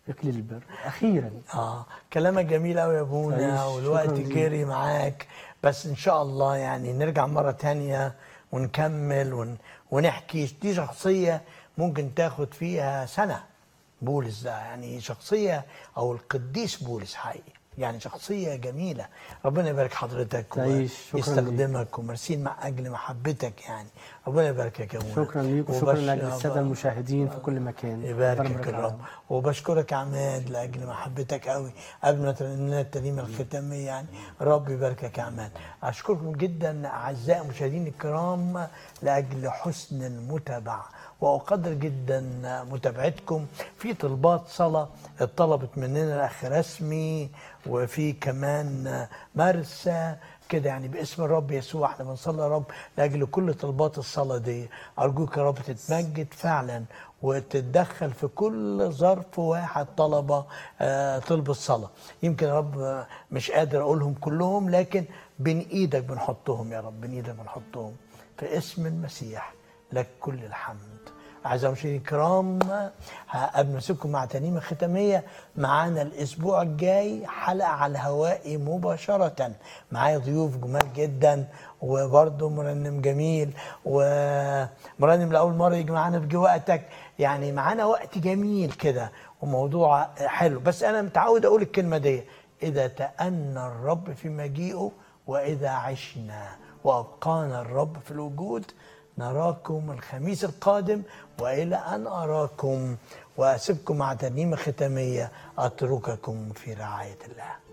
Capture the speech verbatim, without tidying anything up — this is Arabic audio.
إكليل البر أخيرا. اه كلامك جميل قوي يا ابونا، تعيش. والوقت شكراً ليك. جري معاك، بس ان شاء الله يعني نرجع مرة تانية ونكمل ون... ونحكي. دي شخصية ممكن تاخد فيها سنة، بولس ده يعني شخصية، او القديس بولس حقيقي يعني شخصية جميلة. ربنا يبارك حضرتك تعيش. شكراً ليك. ويستخدمك، ومرسين مع أجل محبتك يعني. ربنا يباركك يا ابونا. شكرا ليك، وشكرا وبش... لاجل الساده المشاهدين في كل مكان. ربنا يباركك يبارك الرب. عليهم. وبشكرك عماد لاجل محبتك قوي قبل ما ترنم لنا الترنيمه الختاميه يعني. رب يباركك يا عماد. اشكركم جدا اعزائي المشاهدين الكرام لاجل حسن المتابعه، واقدر جدا متابعتكم. في طلبات صلاه اتطلبت مننا الاخ رسمي، وفي كمان مرسى كده يعني باسم الرب يسوع احنا بنصلي يا رب لاجل كل طلبات الصلاه دي. ارجوك يا رب تتمجد فعلا وتتدخل في كل ظرف واحد طلبه آه طلب الصلاه. يمكن يا رب آه، مش قادر اقولهم كلهم، لكن بين ايدك بنحطهم يا رب، بين ايدك بنحطهم في اسم المسيح. لك كل الحمد. أعزائي المشاهدين الكرام، قبل ما أسيبكم مع ترنيمة ختامية، معانا الأسبوع الجاي حلقة على الهواء مباشرة. معايا ضيوف جمال جدا، وبرضه مرنم جميل، ومرنم لأول مرة يجي معانا في وقتك يعني. معانا وقت جميل كده وموضوع حلو. بس أنا متعود أقول الكلمة دي: إذا تأنى الرب في مجيئه، وإذا عشنا وأبقانا الرب في الوجود، نراكم الخميس القادم. وإلى أن أراكم وأسيبكم مع ترنيمة ختامية، أترككم في رعاية الله.